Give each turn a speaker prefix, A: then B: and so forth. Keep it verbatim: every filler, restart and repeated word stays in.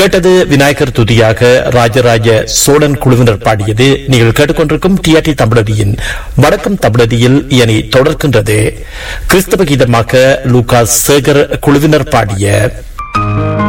A: கேட்டது விநாயகர் துதியாக ராஜராஜ சோழன் குழுவினர் பாடியது. நீங்கள் கேட்டுக்கொண்டிருக்கும் டிஆர்டி தமிழடியின் வடக்கம் தமிழடியில் இனி தொடர்கின்றது. கிறிஸ்தவ கீதமாக லூகாஸ் சேகர் குழுவினர் பாடிய